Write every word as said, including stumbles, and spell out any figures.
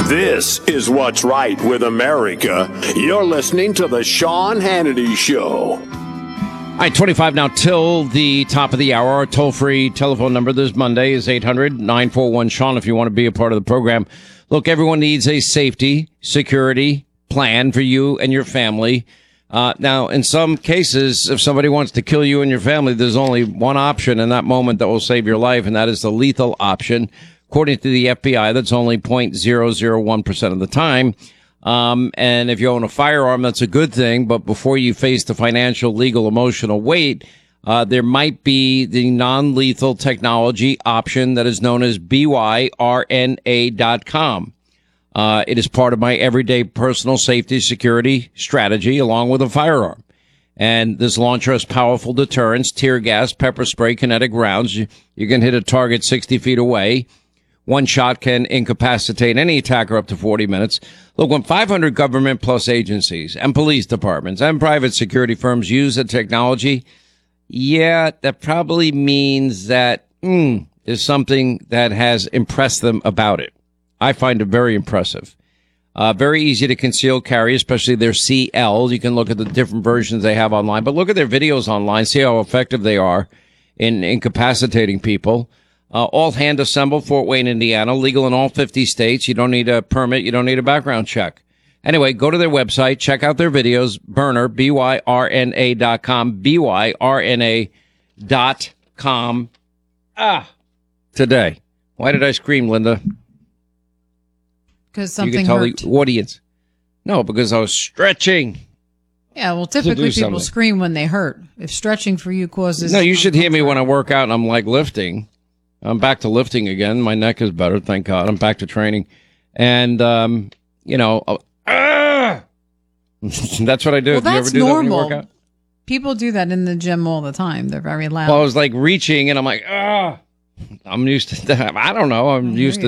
This is what's right with America. You're listening to the Sean Hannity Show. All right, twenty-five now till the top of the hour. Our toll-free telephone number this Monday is eight hundred nine four one Sean if you want to be a part of the program. Look, everyone needs a safety, security plan for you and your family. Uh, now, in some cases, if somebody wants to kill you and your family, there's only one option in that moment that will save your life, and that is the lethal option. According to the F B I, that's only zero point zero zero one percent of the time. Um, and if you own a firearm, that's a good thing. But before you face the financial, legal, emotional weight, uh, there might be the non-lethal technology option that is known as B Y R N A dot com. Uh, it is part of my everyday personal safety security strategy along with a firearm. And this launcher has powerful deterrents, tear gas, pepper spray, kinetic rounds. You, you can hit a target sixty feet away. One shot can incapacitate any attacker up to forty minutes. Look, when five hundred government plus agencies and police departments and private security firms use the technology, yeah, that probably means that mm, there's something that has impressed them about it. I find it very impressive. Uh, very easy to conceal carry, especially their C Ls. You can look at the different versions they have online, but look at their videos online, see how effective they are in incapacitating people. Uh, all hand assembled, Fort Wayne, Indiana, legal in all fifty states. You don't need a permit. You don't need a background check. Anyway, go to their website, check out their videos, Burner, B Y R N A dot com, B Y R N A dot com. Ah, today. Why did I scream, Linda? Because something you can tell hurt. the audience. No, because I was stretching. Yeah, well, typically people something. scream when they hurt. If stretching for you causes... No, you should hear me when I work out and I'm like lifting. I'm back to lifting again. My neck is better, thank God. I'm back to training. And, um, you know, uh, ah! That's what I do. Well, do you ever that's do normal. that when you work out? People do that in the gym all the time. They're very loud. Well, I was like reaching and I'm like, ah, I'm used to that. I don't know. I'm used to